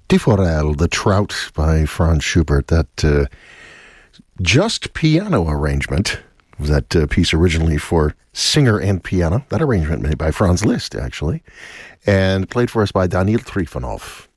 Die Forelle, The Trout by Franz Schubert. That just piano arrangement was that piece originally for singer and piano. That arrangement made by Franz Liszt, actually, and played for us by Daniil Trifonov.